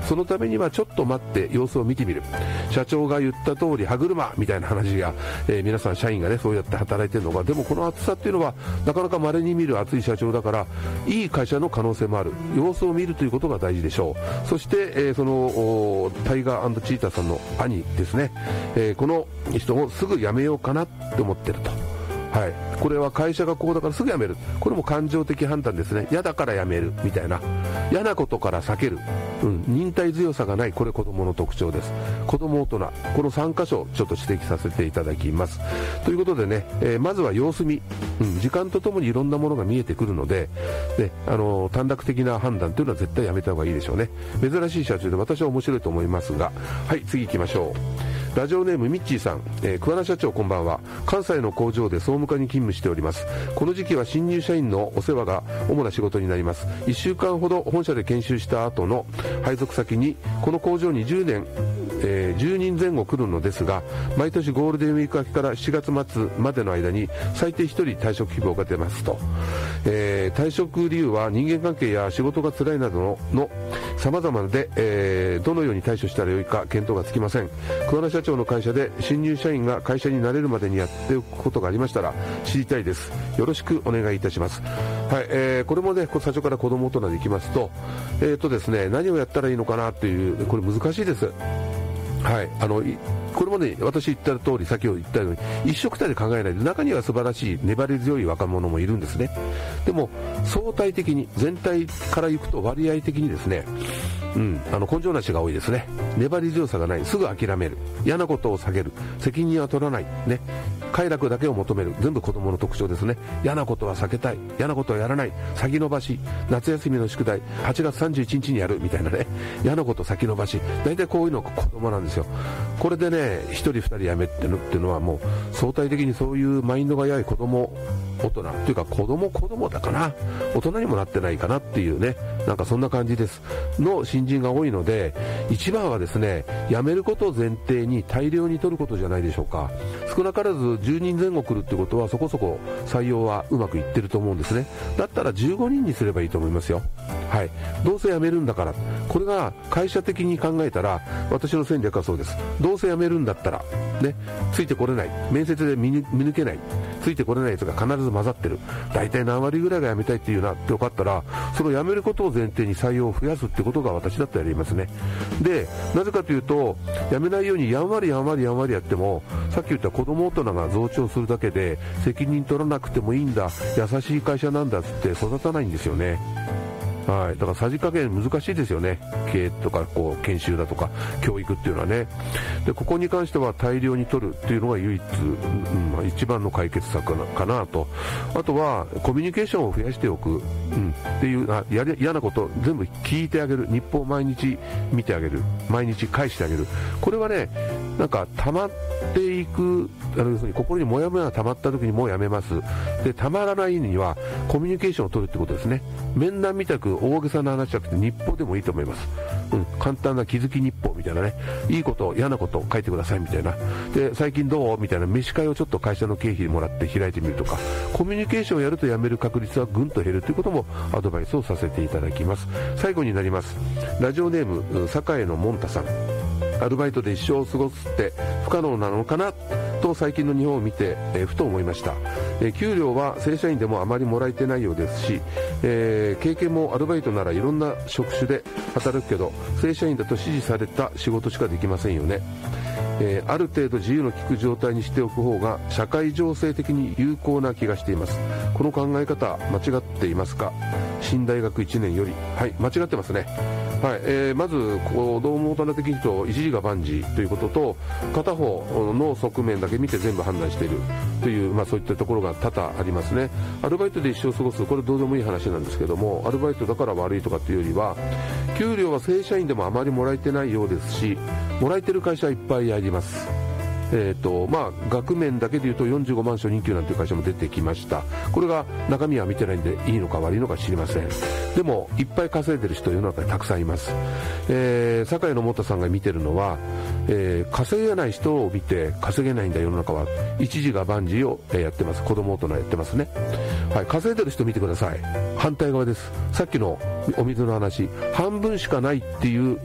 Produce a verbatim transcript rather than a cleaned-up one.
そのためにはちょっと待って様子を見てみる。社長が言った通り歯車みたいな話が、えー、皆さん社員がねそうやって働いてるのが、でもこの暑さっていうのはなかなか稀に見る暑い社長だから、いい会社の可能性もある。様子を見るということが大事でしょう。そして、えー、そのタイガー&チーターさんの兄ですね、えー、この人もすぐ辞めようかなって思ってると。はい、これは会社がこうだからすぐ辞める、これも感情的判断ですね。嫌だから辞めるみたいな、嫌なことから避ける、うん、忍耐強さがない、これ子供の特徴です。子供大人、このさん箇所ちょっと指摘させていただきます。ということでね、えー、まずは様子見、うん、時間とともにいろんなものが見えてくるので、ね、あのー、短絡的な判断というのは絶対やめた方がいいでしょうね。珍しい社長で私は面白いと思いますが、はい、次行きましょう。ラジオネームミッチーさん、えー、桑名社長こんばんは。関西の工場で総務課に勤務しております。この時期は新入社員のお世話が主な仕事になります。いっしゅうかんほど本社で研修した後の配属先にこの工場にじゅうねん、えー、じゅうにんぜん後来るのですが、毎年ゴールデンウィーク明けからしちがつ末までの間に最低ひとり退職希望が出ますと、えー、退職理由は人間関係や仕事が辛いなどの様々で、えー、どのように対処したらよいか見当がつきません。桑名社長の会社で新入社員が会社に慣れるまでにやっておくことがありましたら知りたいです。よろしくお願いいたします。はい、えー、これもね最初から子供大人でいきますと、えーとですね、何をやったらいいのかなっていう、これ難しいです。はい、あのこれもね、私言った通り、先ほど言ったように一緒くたで考えないで、中には素晴らしい粘り強い若者もいるんですね。でも相対的に全体からいくと割合的にですね、うん、あの根性なしが多いですね。粘り強さがない、すぐ諦める、嫌なことを下げる、責任は取らないね、快楽だけを求める、全部子供の特徴ですね。嫌なことは避けたい、嫌なことはやらない、先延ばし、夏休みの宿題はちがつさんじゅういちにちにやるみたいなね、嫌なこと先延ばし、大体こういうのが子供なんですよ。これでねひとりふたり辞めてるっていうのはもう相対的にそういうマインドが弱い子供大人というか、子供子供だかな、大人にもなってないかなっていうね、なんかそんな感じですの新人が多いので、一番はですね、辞めることを前提に大量に取ることじゃないでしょうか。少なからずじゅうにんぜん後来るってことはそこそこ採用はうまくいってると思うんですね。だったらじゅうごにんにすればいいと思いますよ。はい、どうせ辞めるんだから、これが会社的に考えたら、私の戦略はそうです。どうせ辞めるんだったらね、ついてこれない、面接で見抜けない、ついてこれないやつが必ず混ざってる、大体何割ぐらいが辞めたいっていうなってよかったら、その辞めることを前提に採用を増やすってことが私だったらやりますね。で、なぜかというと、辞めないようにやんわりやんわりやんわりやっても、さっき言った子供大人が増長するだけで責任取らなくてもいいんだ、優しい会社なんだって育たないんですよね。はい、だからさじ加減難しいですよね。経営とかこう研修だとか教育っていうのはね。でここに関しては大量に取るっていうのが唯一、うん、一番の解決策かなと。あとはコミュニケーションを増やしておく、うん、っていうあやり嫌なこと全部聞いてあげる、日報を毎日見てあげる、毎日返してあげる。これはね、なんか溜まっていく、あの要するに心にモヤモヤが溜まった時にもうやめます。で溜まらないにはコミュニケーションを取るってことですね。面談みたく大げさな話じゃなくて日報でもいいと思います。うん、簡単な気づき日報みたいなね、いいこと嫌なこと書いてくださいみたいな。で最近どうみたいな飯会をちょっと会社の経費もらって開いてみるとか、コミュニケーションをやると辞める確率はぐんと減るということもアドバイスをさせていただきます。最後になります。ラジオネーム栄のもんたさん。アルバイトで一生を過ごすって不可能なのかなと最近の日本を見て、えー、ふと思いました。えー、給料は正社員でもあまりもらえてないようですし、えー、経験もアルバイトならいろんな職種で働くけど、正社員だと指示された仕事しかできませんよね。えー、ある程度自由の利く状態にしておく方が社会情勢的に有効な気がしています。この考え方間違っていますか？新大学いちねんより。はい、間違ってますね。はい、えー、まず子供大人的に言うと一時が万事ということと、片方の側面だけ見て全部判断しているという、まあ、そういったところが多々ありますね。アルバイトで一生過ごす、これどうでもいい話なんですけども、アルバイトだから悪いとかっていうよりは、給料は正社員でもあまりもらえてないようですし、もらえてる会社はいっぱいあります。えーとまあ、額面だけでいうとよんじゅうごまん初任給なんていう会社も出てきました。これが中身は見てないんでいいのか悪いのか知りません。でもいっぱい稼いでる人世の中にたくさんいます。えー、堺のもたさんが見てるのは、えー、稼げない人を見て稼げないんだ世の中は、一時が万事をやってます。子供大人やってますね。はい、稼いでる人見てください。反対側です。さっきのお水の話、半分しかないっていう